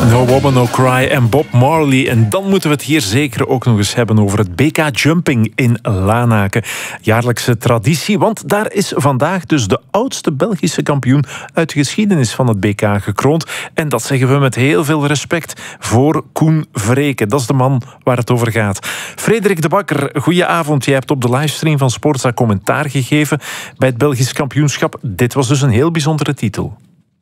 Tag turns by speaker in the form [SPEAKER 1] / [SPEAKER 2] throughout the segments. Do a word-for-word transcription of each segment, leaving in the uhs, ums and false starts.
[SPEAKER 1] No Woman, No Cry en Bob Marley. En dan moeten we het hier zeker ook nog eens hebben over het B K Jumping in Lanaken. Jaarlijkse traditie, want daar is vandaag dus de oudste Belgische kampioen uit de geschiedenis van het B K gekroond. En dat zeggen we met heel veel respect voor Koen Vreeken. Dat is de man waar het over gaat. Frederik de Bakker, goedenavond. Jij hebt op de livestream van Sportza commentaar gegeven bij het Belgisch kampioenschap. Dit was dus een heel bijzondere titel.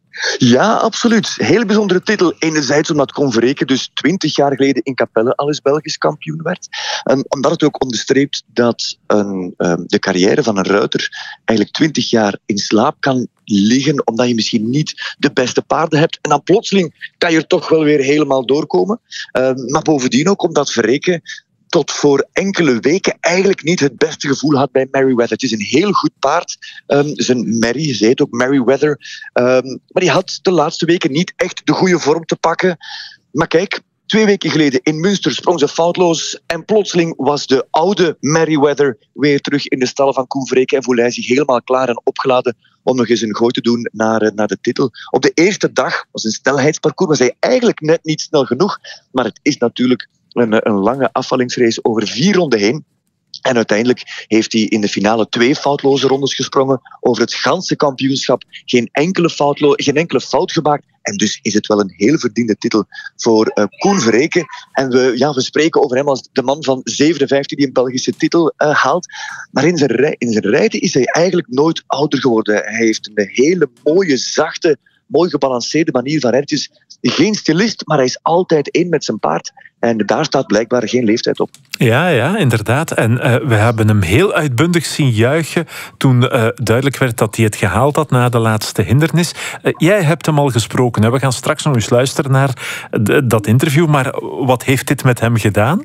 [SPEAKER 2] Ja, absoluut. Heel bijzondere titel. Enerzijds omdat Koen Vreeken dus twintig jaar geleden in Capelle al eens Belgisch kampioen werd. En omdat het ook onderstreept dat een, um, de carrière van een ruiter eigenlijk twintig jaar in slaap kan liggen, omdat je misschien niet de beste paarden hebt. En dan plotseling kan je er toch wel weer helemaal doorkomen. Um, maar bovendien ook omdat Vreeken tot voor enkele weken eigenlijk niet het beste gevoel had bij Merryweather. Het is een heel goed paard. Um, zijn Merry, ze heet ook Merryweather. Um, maar die had de laatste weken niet echt de goede vorm te pakken. Maar kijk, twee weken geleden in Münster sprong ze foutloos en plotseling was de oude Merryweather weer terug in de stallen van Koen Vreeken en voelde hij zich helemaal klaar en opgeladen om nog eens een gooi te doen naar, naar de titel. Op de eerste dag was een snelheidsparcours, was hij eigenlijk net niet snel genoeg, maar het is natuurlijk Een, een lange afvallingsrace over vier ronden heen. En uiteindelijk heeft hij in de finale twee foutloze rondes gesprongen. Over het ganse kampioenschap geen enkele, foutlo- geen enkele fout gemaakt. En dus is het wel een heel verdiende titel voor uh, Koen Vreeken. En we, ja, we spreken over hem als de man van zevenenvijftig die een Belgische titel uh, haalt. Maar in zijn, rij- in zijn rijden is hij eigenlijk nooit ouder geworden. Hij heeft een hele mooie, zachte, mooi gebalanceerde manier van rijden. Het is geen stilist, maar hij is altijd één met zijn paard. En daar staat blijkbaar geen leeftijd op.
[SPEAKER 1] Ja, ja, inderdaad. En uh, we hebben hem heel uitbundig zien juichen toen uh, duidelijk werd dat hij het gehaald had na de laatste hindernis. Uh, jij hebt hem al gesproken. Hè? We gaan straks nog eens luisteren naar de, dat interview. Maar wat heeft dit met hem gedaan?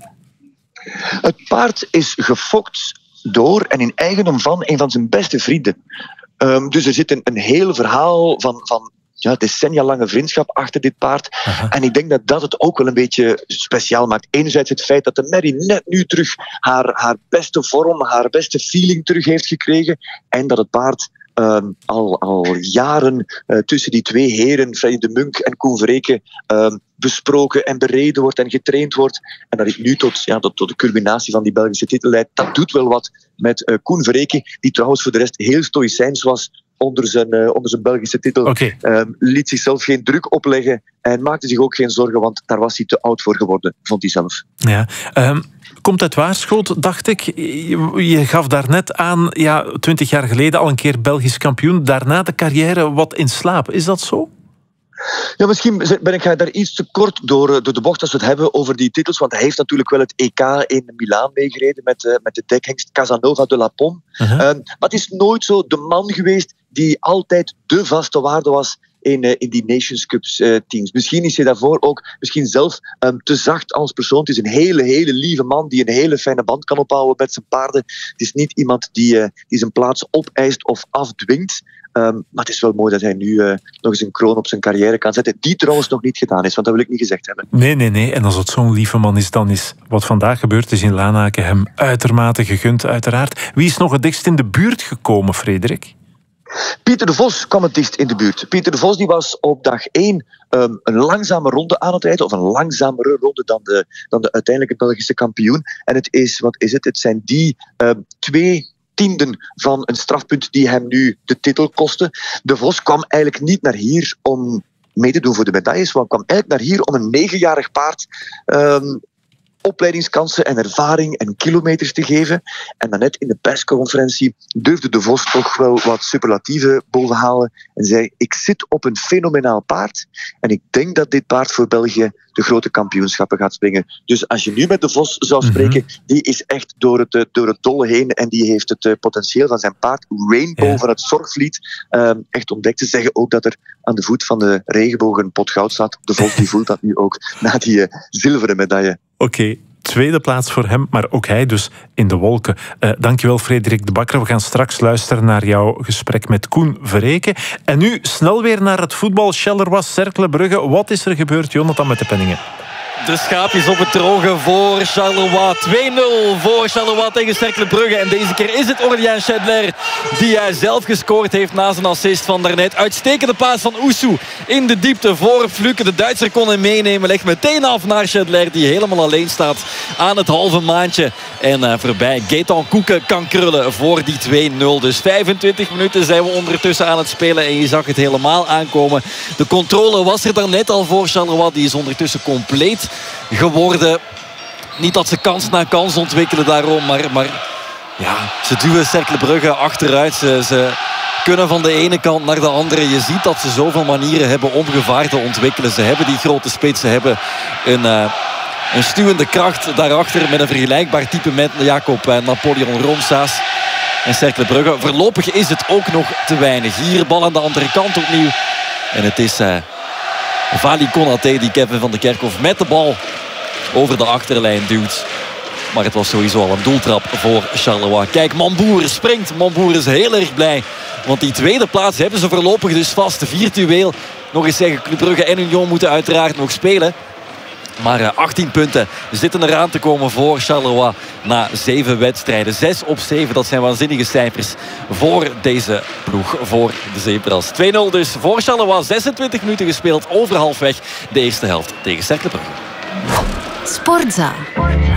[SPEAKER 2] Het paard is gefokt door en in eigendom van een van zijn beste vrienden. Um, dus er zit een, een heel verhaal van... van Ja, decennia lange vriendschap achter dit paard. Aha. En ik denk dat dat het ook wel een beetje speciaal maakt. Enerzijds het feit dat de Merry net nu terug haar, haar beste vorm, haar beste feeling terug heeft gekregen. En dat het paard um, al, al jaren uh, tussen die twee heren, Freddy de Munk en Koen Vreeken, um, besproken en bereden wordt en getraind wordt. En dat het nu tot, ja, tot, tot de culminatie van die Belgische titel leidt. Dat doet wel wat met uh, Koen Vreeken, die trouwens voor de rest heel stoïcijns was onder zijn, uh, onder zijn Belgische titel.
[SPEAKER 1] Okay.
[SPEAKER 2] Um, liet zichzelf geen druk opleggen en maakte zich ook geen zorgen, want daar was hij te oud voor geworden, vond hij zelf.
[SPEAKER 1] Ja, um, komt uit Waarschoot, dacht ik. Je, je gaf daarnet aan, ja, twintig jaar geleden al een keer Belgisch kampioen, daarna de carrière wat in slaap. Is dat zo?
[SPEAKER 2] Ja, misschien ben ik daar iets te kort door, door de bocht als we het hebben over die titels, want hij heeft natuurlijk wel het E K in Milaan meegereden met, uh, met de dekhengst Casanova de la Pomme. Uh-huh. Um, maar het is nooit zo de man geweest die altijd de vaste waarde was in, uh, in die Nations Cups uh, teams. Misschien is hij daarvoor ook misschien zelf um, te zacht als persoon. Het is een hele, hele lieve man die een hele fijne band kan opbouwen met zijn paarden. Het is niet iemand die, uh, die zijn plaats opeist of afdwingt. Um, maar het is wel mooi dat hij nu uh, nog eens een kroon op zijn carrière kan zetten. Die trouwens nog niet gedaan is, want dat wil ik niet gezegd hebben.
[SPEAKER 1] Nee, nee, nee. En als het zo'n lieve man is, dan is wat vandaag gebeurd is in Lanaken hem uitermate gegund, uiteraard. Wie is nog het dichtst in de buurt gekomen, Frederik?
[SPEAKER 2] Pieter de Vos kwam het dichtst in de buurt. Pieter de Vos die was op dag één um, een langzame ronde aan het rijden, of een langzamere ronde dan de, dan de uiteindelijke Belgische kampioen. En het is, wat is het? Het zijn die um, twee tienden van een strafpunt die hem nu de titel kostte. De Vos kwam eigenlijk niet naar hier om mee te doen voor de medailles, maar kwam eigenlijk naar hier om een negenjarig paard um, opleidingskansen en ervaring en kilometers te geven. En dan net in de persconferentie durfde de Vos toch wel wat superlatieven bovenhalen en zei, ik zit op een fenomenaal paard en ik denk dat dit paard voor België de grote kampioenschappen gaat springen. Dus als je nu met de Vos zou spreken, mm-hmm. die is echt door het, door het dolle heen en die heeft het uh, potentieel van zijn paard Rainbow ja. van het Zorgvliet uh, echt ontdekt. Ze zeggen ook dat er aan de voet van de regenboog een pot goud staat. De Vos die voelt dat nu ook na die uh, zilveren medaille.
[SPEAKER 1] Oké. Okay. Tweede plaats voor hem, maar ook hij dus in de wolken. Uh, dankjewel, Frederik de Bakker. We gaan straks luisteren naar jouw gesprek met Koen Vreeken. En nu snel weer naar het voetbal. Charleroi, Cercle Brugge. Wat is er gebeurd, Jonathan, met de penningen?
[SPEAKER 3] de schaapjes op het droge voor Charleroi. twee nul voor Charleroi tegen Cercle Brugge. En deze keer is het Aurélien Chédler die hij zelf gescoord heeft na zijn assist van daarnet. Uitstekende paas van Ousou in de diepte voor Fluke. De Duitser kon hem meenemen. Legt meteen af naar Chédler die helemaal alleen staat aan het halve maandje. En uh, voorbij Gaëtan Koeken kan krullen voor die twee nul. Dus vijfentwintig minuten zijn we ondertussen aan het spelen. En je zag het helemaal aankomen. De controle was er daarnet al voor Charleroi. Die is ondertussen compleet geworden. Niet dat ze kans na kans ontwikkelen daarom. Maar, maar ja, ze duwen Cercle Brugge achteruit. Ze, ze kunnen van de ene kant naar de andere. Je ziet dat ze zoveel manieren hebben om gevaar te ontwikkelen. Ze hebben die grote spits. Ze hebben een... Uh, Een stuwende kracht daarachter met een vergelijkbaar type met Jacob Napoleon Romsaas. En Cercle Brugge. Voorlopig is het ook nog te weinig. Hier bal aan de andere kant opnieuw. En het is uh, Vali Konaté die Kevin van de Kerkhof met de bal over de achterlijn duwt. Maar het was sowieso al een doeltrap voor Charleroi. Kijk, Mambour springt. Mambour is heel erg blij. Want die tweede plaats hebben ze voorlopig dus vast. Virtueel. Nog eens zeggen, Club Brugge en Union moeten uiteraard nog spelen. Maar achttien punten zitten eraan te komen voor Charleroi na zeven wedstrijden. zes op zeven, dat zijn waanzinnige cijfers voor deze ploeg, voor de Zebras. twee nul dus voor Charleroi. zesentwintig minuten gespeeld, over halfweg de eerste helft tegen Cercle Brugge.
[SPEAKER 4] Sportza.